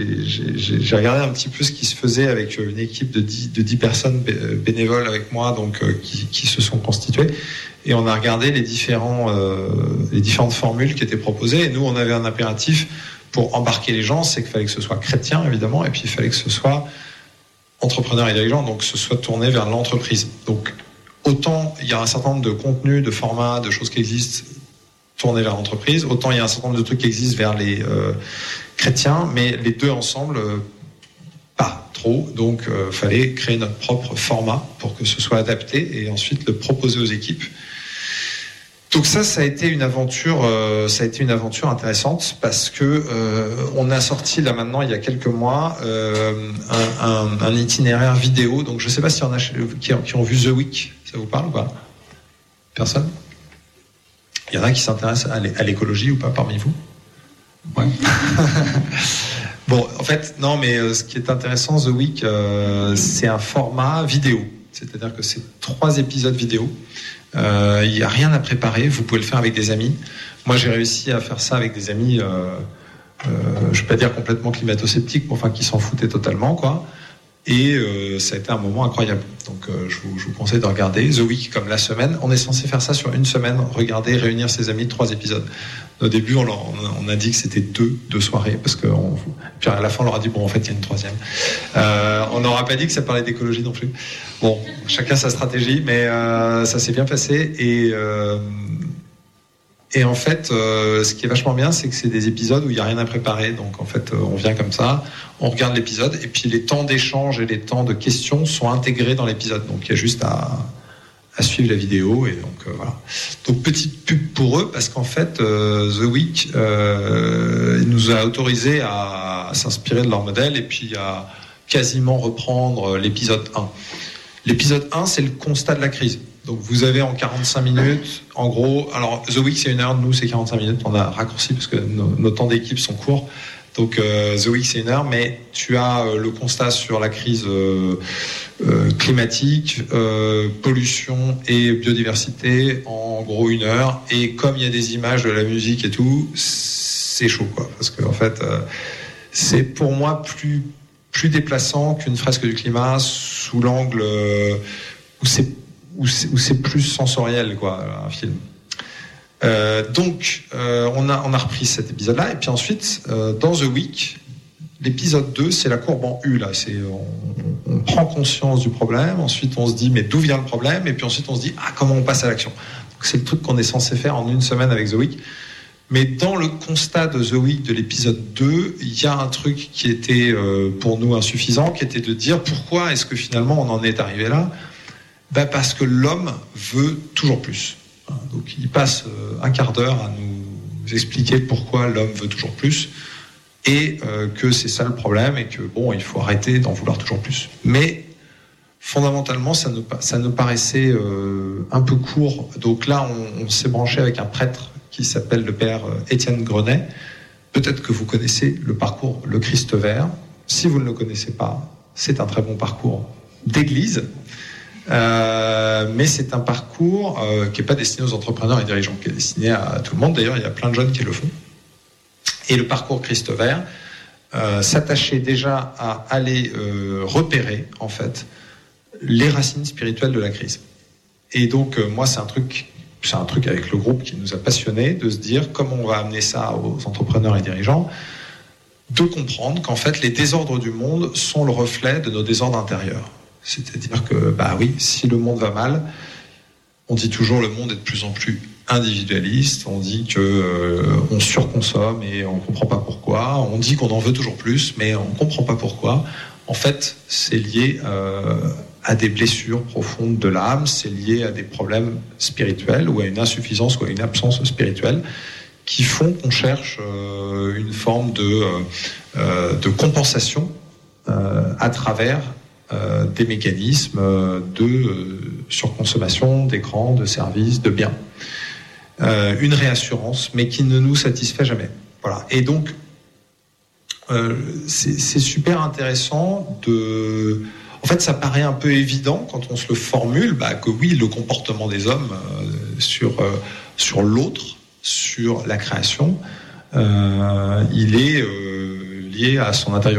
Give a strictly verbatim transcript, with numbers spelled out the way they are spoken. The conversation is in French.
J'ai, j'ai, j'ai regardé un petit peu ce qui se faisait avec une équipe de dix, de dix personnes bénévoles avec moi, donc euh, qui, qui se sont constituées, et on a regardé les différents, euh, les différentes formules qui étaient proposées. Et nous, on avait un impératif pour embarquer les gens, c'est qu'il fallait que ce soit chrétien évidemment, et puis il fallait que ce soit entrepreneur et dirigeant, donc que ce soit tourné vers l'entreprise. Donc autant il y a un certain nombre de contenus, de formats, de choses qui existent tournés vers l'entreprise, autant il y a un certain nombre de trucs qui existent vers les euh, chrétiens, mais les deux ensemble, euh, pas trop. Donc, il euh, fallait créer notre propre format pour que ce soit adapté et ensuite le proposer aux équipes. Donc ça, ça a été une aventure, euh, ça a été une aventure intéressante parce que euh, on a sorti là maintenant il y a quelques mois euh, un, un, un itinéraire vidéo. Donc je sais pas s'il y en a qui, qui ont vu The Week, ça vous parle ou pas? Personne? Il y en a qui s'intéressent à l'écologie ou pas parmi vous? Ouais. Bon, en fait, non, mais euh, ce qui est intéressant, The Week, euh, c'est un format vidéo. C'est-à-dire que c'est trois épisodes vidéo. Euh, il n'y a rien à préparer. Vous pouvez le faire avec des amis. Moi, j'ai réussi à faire ça avec des amis, euh, euh, je ne vais pas dire complètement climato-sceptiques, mais enfin qui s'en foutaient totalement, quoi. Et euh, ça a été un moment incroyable. Donc euh, je, vous, je vous conseille de regarder The Week comme la semaine. On est censé faire ça sur une semaine, regarder, réunir ses amis, trois épisodes. Au début, on, leur, on a dit que c'était deux, deux soirées, parce que on, puis à la fin, on leur a dit bon, en fait, il y a une troisième. Euh, on n'aura pas dit que ça parlait d'écologie non plus. Bon, chacun sa stratégie, mais euh, ça s'est bien passé. Et euh, Et en fait, euh, ce qui est vachement bien, c'est que c'est des épisodes où il n'y a rien à préparer. Donc en fait, euh, on vient comme ça, on regarde l'épisode, et puis les temps d'échange et les temps de questions sont intégrés dans l'épisode. Donc il y a juste à, à suivre la vidéo. Et donc euh, voilà. Donc petite pub pour eux, parce qu'en fait, euh, The Week euh, nous a autorisé à, à s'inspirer de leur modèle et puis à quasiment reprendre l'épisode un. L'épisode un, c'est le constat de la crise. Donc vous avez en quarante-cinq minutes, en gros, alors The Week c'est une heure, nous c'est quarante-cinq minutes, on a raccourci parce que nos, nos temps d'équipe sont courts. Donc euh, The Week c'est une heure, mais tu as euh, le constat sur la crise euh, euh, climatique, euh, pollution et biodiversité, en gros une heure. Et comme il y a des images, de la musique et tout, c'est chaud, quoi. Parce que en fait, euh, c'est pour moi plus plus déplaçant qu'une fresque du climat sous l'angle euh, où c'est où c'est, où c'est plus sensoriel, quoi, un film. Euh, donc, euh, on a on a repris cet épisode-là, et puis ensuite, euh, dans The Week, l'épisode deux, c'est la courbe en U, là. C'est on, on prend conscience du problème, ensuite on se dit mais d'où vient le problème, et puis ensuite on se dit ah comment on passe à l'action. Donc, c'est le truc qu'on est censé faire en une semaine avec The Week. Mais dans le constat de The Week de l'épisode deux, il y a un truc qui était euh, pour nous insuffisant, qui était de dire pourquoi est-ce que finalement on en est arrivé là. Ben parce que l'homme veut toujours plus. Donc il passe un quart d'heure à nous expliquer pourquoi l'homme veut toujours plus et euh, que c'est ça le problème et que bon, il faut arrêter d'en vouloir toujours plus. Mais fondamentalement, ça nous, ça nous paraissait euh, un peu court. Donc là, on, on s'est branché avec un prêtre qui s'appelle le père Étienne Grenet. Peut-être que vous connaissez le parcours Le Christ Vert. Si vous ne le connaissez pas, c'est un très bon parcours d'église. Euh, mais c'est un parcours euh, qui n'est pas destiné aux entrepreneurs et dirigeants, qui est destiné à tout le monde. D'ailleurs, il y a plein de jeunes qui le font. Et le parcours Christ Vert euh, s'attachait déjà à aller euh, repérer, en fait, les racines spirituelles de la crise. Et donc, euh, moi, c'est un truc, c'est un truc avec le groupe qui nous a passionnés, de se dire comment on va amener ça aux entrepreneurs et dirigeants, de comprendre qu'en fait, les désordres du monde sont le reflet de nos désordres intérieurs. C'est-à-dire que, bah oui, si le monde va mal, on dit toujours le monde est de plus en plus individualiste, on dit que euh, on surconsomme et on comprend pas pourquoi, on dit qu'on en veut toujours plus, mais on comprend pas pourquoi. En fait, c'est lié euh, à des blessures profondes de l'âme, c'est lié à des problèmes spirituels ou à une insuffisance ou à une absence spirituelle qui font qu'on cherche euh, une forme de, euh, de compensation euh, à travers Euh, des mécanismes de euh, surconsommation d'écrans, de services, de biens. Euh, une réassurance, mais qui ne nous satisfait jamais. Voilà. Et donc, euh, c'est, c'est super intéressant de... En fait, ça paraît un peu évident quand on se le formule, bah, que oui, le comportement des hommes euh, sur, euh, sur l'autre, sur la création, euh, il est... Euh, liées à son intériorité.